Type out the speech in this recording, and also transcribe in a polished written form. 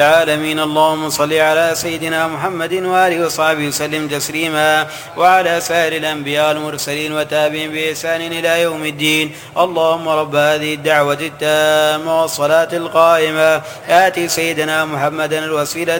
العالمين. اللهم صل على سيدنا محمد وآله وصحبه وسلم تسليما، وعلى سائر الأنبياء والمرسلين وتابعين بإحسان إلى يوم الدين. اللهم رب هذه الدعوة التامة والصلاة القائمة آت سيدنا محمدا الوسيلة